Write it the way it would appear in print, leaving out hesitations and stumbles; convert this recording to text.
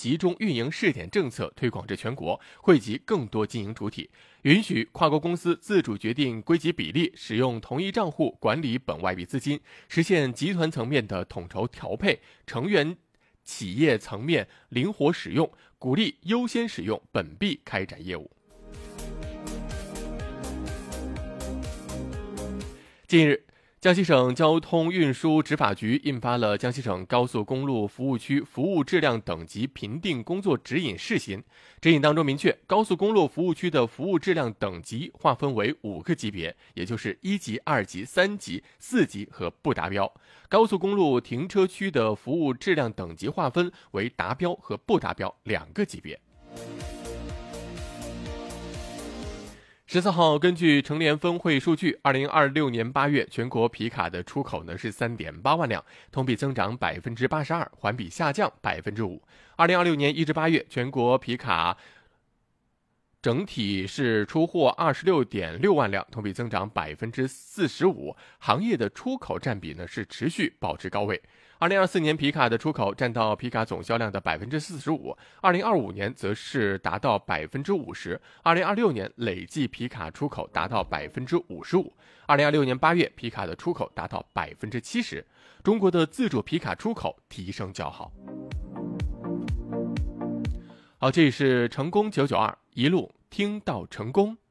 集中运营试点政策推广至全国，惠及更多经营主体，允许跨国公司自主决定归集比例，使用同一账户管理本外币资金，实现集团层面的统筹调配，成员企业层面灵活使用，鼓励优先使用本币开展业务。近日，江西省交通运输执法局印发了江西省高速公路服务区服务质量等级评定工作指引试行。指引当中明确，高速公路服务区的服务质量等级划分为5个级别，也就是1级、2级、3级、4级和不达标。高速公路停车区的服务质量等级划分为达标和不达标2个级别。14号，根据成联分会数据，2026年8月全国皮卡的出口是 3.8 万辆，同比增长 82%， 环比下降 5%。2026年1至8月，全国皮卡整体是出货 26.6 万辆，同比增长 45%， 行业的出口占比是持续保持高位。2024年皮卡的出口占到皮卡总销量的 45%， 2025年则是达到 50%， 2026年累计皮卡出口达到 55%， 2026年8月皮卡的出口达到 70%， 中国的自主皮卡出口提升较好。好，这里是成功992，一路听到成功。